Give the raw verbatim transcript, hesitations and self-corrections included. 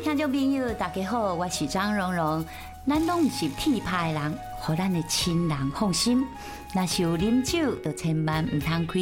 听众朋友，大家好，我是张蓉蓉。咱拢毋是铁牌人，互咱的亲人放心。若是有啉酒，就千万毋通开